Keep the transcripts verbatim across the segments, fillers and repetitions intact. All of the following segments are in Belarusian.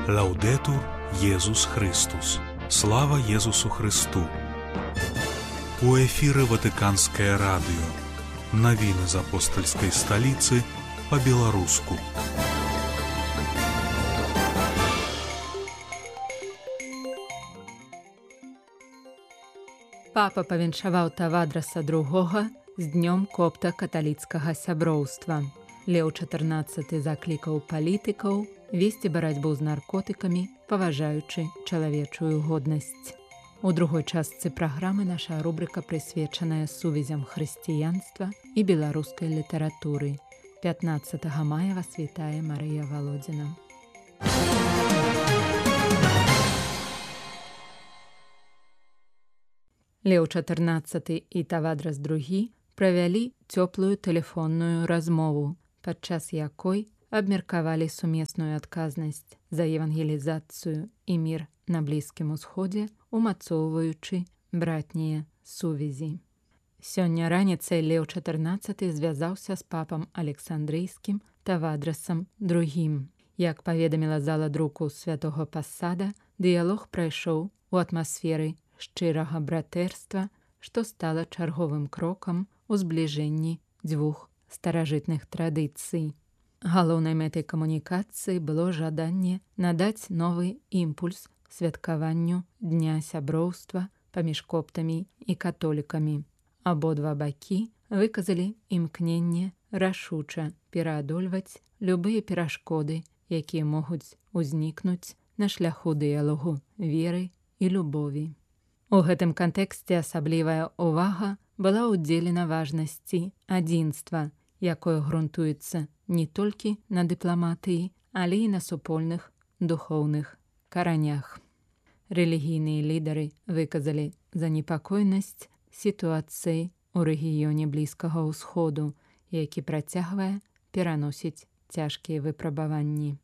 Лаўдэтур Езус Христус. Слава Езусу Христу. У эфіры Ватыканскае радыё. Навіны з апостальскай сталіцы па-беларуску. Папа павіншаваў Тавадраса другога з днём копта-каталіцкага сяброўства. Леў чатырнаццаты заклікаў палітыкаў весці барацьбу з наркотыкамі, паважаючы чалавечую годнасць. У другой частцы праграмы наша рубрыка прысвечаная сувязям хрысціянства і беларускай літаратуры. пятнаццатага мая вас вітае Марыя Валодзіна. Леў чатырнаццаты і Тавадрас другі правялі цёплую тэлефонную размову, падчас якой абмеркавалі сумесную адказнасць за евангелізацыю і мір на Блізкім Усходзе, умацоўваючы братнія сувязі. Сёння раніцай Леў чатырнаццаты звязаўся з папам Александрыйскім Тавадрасам другім. Як паведаміла зала друку святого Пасада, дыялог прайшоў у атмасферы шчырага братэрства, што стала чарговым крокам у збліжэнні дзвюх старажытных традыцый. Галоўнай мэтай камунікацыі было жаданне надаць новы імпульс святкаванню Дня сяброўства паміж коптамі і католікамі. Абодва бакі выказалі імкненне рашуча пераадольваць любыя перашкоды, якія могуць узнікнуць на шляху дыялогу веры і любові. У гэтым кантэксце асаблівая ўвага была ўдзелена важнасці адзінства, якое грунтуецца не толькі на дыпламатыі, але і на супольных духоўных каранях. Рэлігійныя лідары выказалі занепакоенасць сітуацыі ў рэгіёне Блізкага ўсходу, які працягвае пераносіць цяжкія выпрабаванні.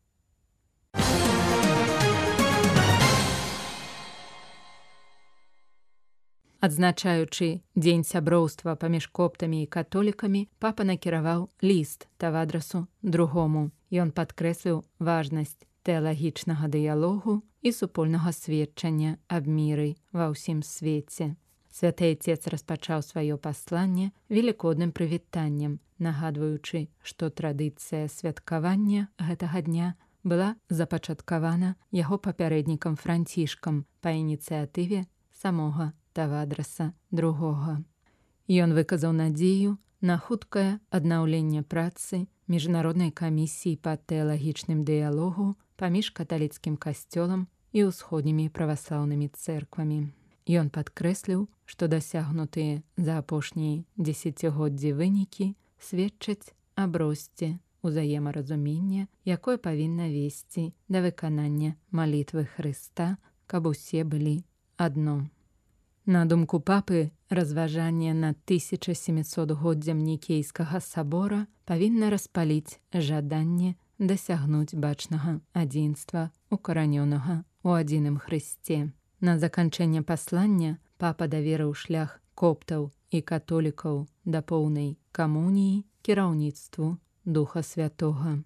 Адзначаючы Дзень сяброўства паміж коптамі і католікамі, папа накіраваў ліст Тавадрасу другому. Ён падкрэсліў важнасць тэалагічнага дыялогу і супольнага сведчання аб міры ва ўсім свеце. Святы Айцец распачаў сваё пасланне велікодным прывітаннем, нагадваючы, што традыцыя святкавання гэтага дня была запачаткавана яго папярэднікам Францішкам па ініцыятыве самога Тавадраса другога. Ён выказаў надзею на хуткае аднаўленне працы міжнароднай камісіі па тэалагічным дыялогу паміж каталіцкім касцёлам і ўсходнімі праваслаўнымі цэрквамі. Ён падкрэсліў, што дасягнутыя за апошнія дзесяцігоддзі вынікі сведчаць аб росце узаемаразумення, якое павінна весці да выканання малітвы Хрыста, каб усе былі адно. На думку папы, разважанне над тысяча сямісотгоддзям Нікейскага сабора павінна распаліць жаданне дасягнуць бачнага адзінства, укаранёнага ў адзіным Хрысце. На заканчэнне паслання папа даверыў шлях коптаў і католікаў да поўнай камуніі кіраўніцтву Духа Святога.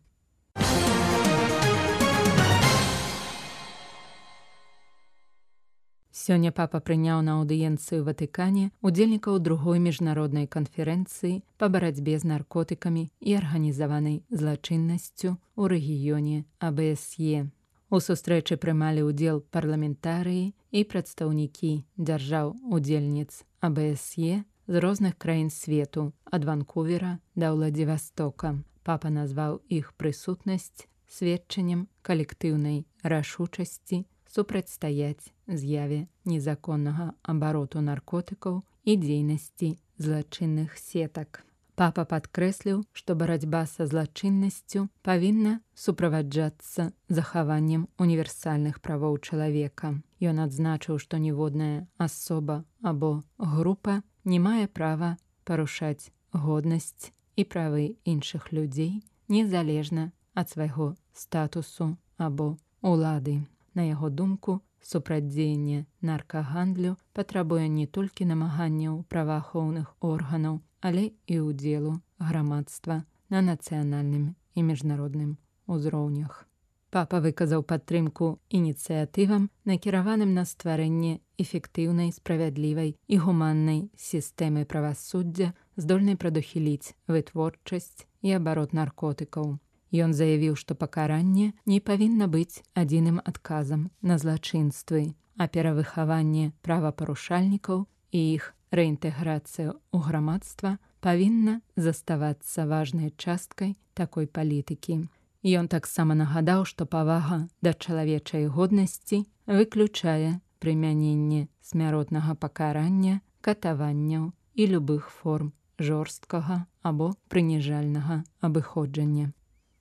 Сёння папа прыняў на аўдыенцыі ў Ватыкане удзельнікаў другой міжнароднай канферэнцыі па барацьбе з наркотыкамі і арганізаванай злачыннасцю ў рэгіёне А Бэ Эс Е. У сустрэчы прымалі ўдзел парламентарыі і прадстаўнікі дзяржаў-удзельніц А Бэ Эс Е з розных краін свету, ад Ванкувера да Ўладзівастока. Папа назваў іх прысутнасць сведчаннем калектыўнай рашучасці супрацьстаяць з'яве незаконнага абароту наркотыкаў і дзейнасці злачынных сетак. Папа падкрэсліў, што барацьба са злачыннасцю павінна суправаджацца захаваннем універсальных правоў чалавека. Ён адзначыў, што ніводная асоба або група не мае права парушаць годнасць і правы іншых людзей незалежна ад свайго статусу або улады. На яго думку, супрацьдзеянне наркагандлю патрабуе не толькі намаганняў праваахоўных органаў, але і ўдзелу грамадства на нацыянальным і міжнародным узроўнях. Папа выказаў падтрымку ініцыятывам, накіраваным на стварэнне эфектыўнай, справядлівай і гуманнай сістэмы правасуддзя, здольнай прадухіліць вытворчасць і абарот наркотыкаў. Ён заявіў, што пакаранне не павінна быць адзіным адказам на злачынствы, а перавыхаванне правапарушальнікаў і іх рэінтэграцыя ў грамадства павінна заставацца важнай часткай такой палітыкі. Ён таксама нагадаў, што павага да чалавечай годнасці выключае прымяненне смяротнага пакарання, катаванняў і любых форм жорсткага або прыніжальнага абыходжання.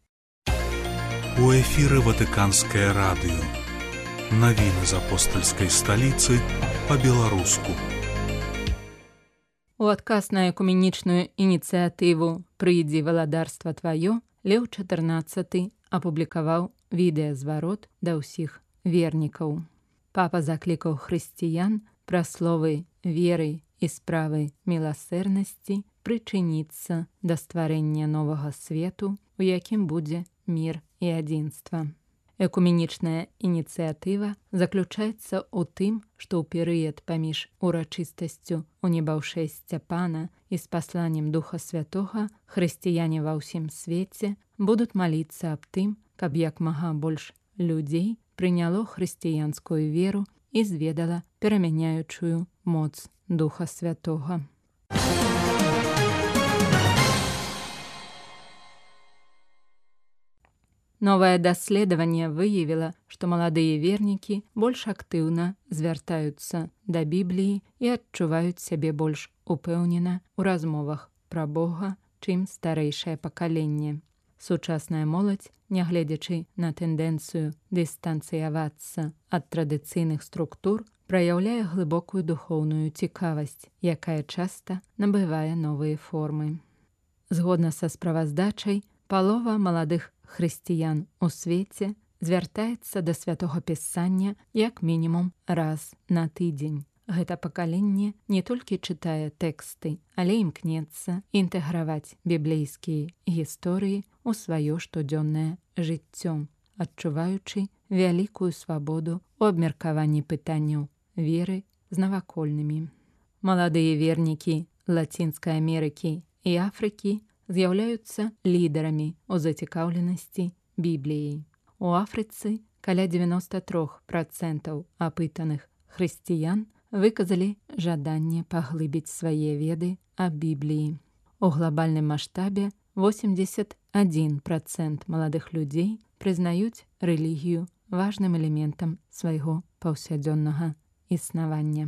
У эфіры Ватыканскае радыё. Навіны з апостальскай сталіцы па-беларуску. У адказ на экуменічную ініцыятыву «Прыйдзі валадарства тваё» Леў чатырнаццаты апублікаваў відэазварот да ўсіх вернікаў. Папа заклікаў хрысціян пра словы веры і справы міласэрнасці прычыніцца да стварэння новага свету, у якім будзе мір і адзінства. Экуменічная ініцыятыва заключаецца ў тым, што ў перыяд паміж урачыстасцю у небаўшэсця Пана і з пасланнем Духа Святога хрысціяне ва ўсім свеце будуць маліцца аб тым, каб як мага больш людзей прыняло хрысціянскую веру і зведала перамяняючую моц Духа Святога. Новае даследаванне выявіла, што маладыя вернікі больш актыўна звяртаюцца да Бібліі і адчуваюць сябе больш упэўнена ў размовах пра Бога, чым старэйшае пакаленне. Сучасная моладзь, нягледзячы на тэндэнцыю дыстанцыявацца ад традыцыйных структур, праяўляе глыбокую духоўную цікавасць, якая часта набывае новыя формы. Згодна са справаздачай, палова маладых хрысціян у свеце звяртаецца да святога пісання як мінімум раз на тыдзень. Гэта пакаленне не толькі чытае тэксты, але імкнецца інтэграваць біблейскія гісторыі ў сваё штодзённае жыццё, адчуваючы вялікую свабоду ў абмеркаванні пытанняў веры з навакольнымі. Маладыя вернікі Лацінскай Амерыкі і Афрыкі з'яўляюцца лідарамі ў зацікаўленасці Бібліяй. У Афрыцы каля дзевяноста тры працэнты апытаных хрысціян выказалі жаданне паглыбіць свае веды аб Бібліі. У глобальным маштабе восемьдесят один процент маладых людзей прызнаюць рэлігію важным элементам свайго паўсядзённага існавання.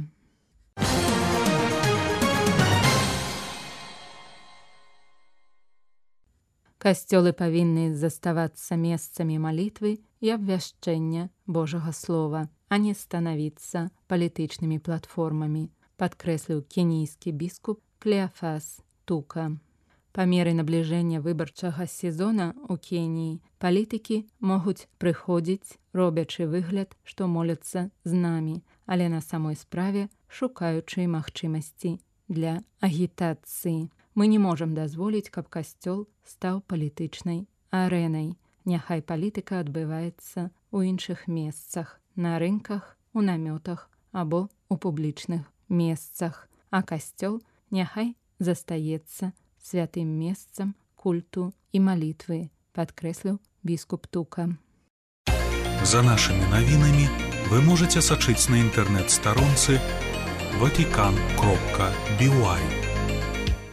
Касцёлы павінны заставацца месцамі малітвы і абвяшчэння Божага Слова, а не станавіцца палітычнымі платформамі, падкрэсліў кенійскі біскуп Клеафас Тука. Па меры набліжэння выбарчага сезона ў Кеніі палітыкі могуць прыходзіць, робячы выгляд, што моляцца з намі, але на самой справе шукаючы магчымасці для агітацыі. Мы не можам дазволіць, каб касцёл стаў палітычнай арэнай. Няхай палітыка адбываецца ў іншых месцах, на рынках, у намётах або ў публічных месцах, а касцёл няхай застаецца святым месцам культу і малітвы, падкрэсліў біскуп Тука. За нашымі навінамі вы можаце сачыць на інтэрнэт-старонцы ватикан кропка би уай.